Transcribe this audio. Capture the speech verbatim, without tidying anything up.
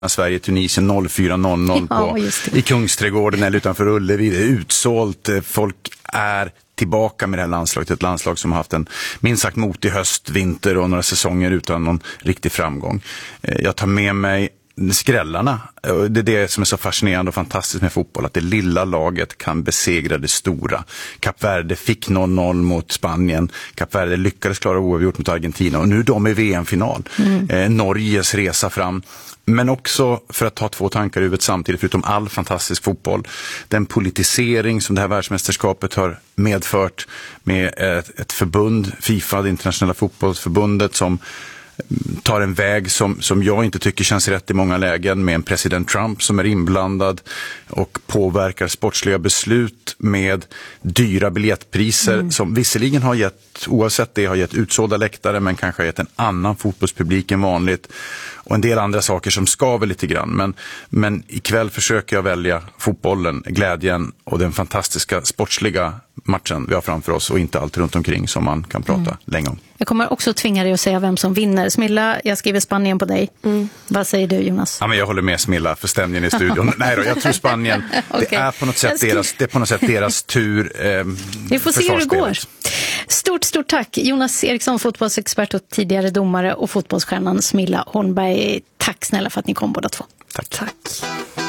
Sverige-Tunisien noll fyra noll noll Ja, på, i Kungsträdgården eller utanför Ullevi. Det är utsålt. Folk är tillbaka med det här landslaget. Ett landslag som har haft en minst sagt motig höst, vinter och några säsonger utan någon riktig framgång. Jag tar med mig skrällarna. Det är det som är så fascinerande och fantastiskt med fotboll, att det lilla laget kan besegra det stora. Kap Verde fick noll noll mot Spanien. Kap Verde lyckades klara oavgjort mot Argentina och nu är de i V M-final. Mm. Eh, Norges resa fram. Men också, för att ta två tankar i huvudet samtidigt, förutom all fantastisk fotboll, den politisering som det här världsmästerskapet har medfört med ett, ett förbund, FIFA, det internationella fotbollsförbundet, som tar en väg som, som jag inte tycker känns rätt i många lägen, med en president Trump som är inblandad och påverkar sportsliga beslut med dyra biljettpriser mm. som visserligen har gett, oavsett det, har gett utsålda läktare men kanske har gett en annan fotbollspublik än vanligt och en del andra saker som skaver lite grann. Men, men ikväll försöker jag välja fotbollen, glädjen och den fantastiska sportsliga matchen vi har framför oss och inte allt runt omkring som man kan prata mm. länge om. Jag kommer också tvinga dig att säga vem som vinner. Smilla, jag skriver Spanien på dig. Mm. Vad säger du, Jonas? Ja, men jag håller med Smilla för stämningen i studion. Nej då, jag tror Spanien. Okay. Det är på något sätt deras, det är på något sätt deras tur. Eh, vi får se hur det går. Stort, stort tack. Jonas Eriksson, fotbollsexpert och tidigare domare, och fotbollsstjärnan Smilla Holmberg. Tack snälla för att ni kom båda två. Tack. Tack.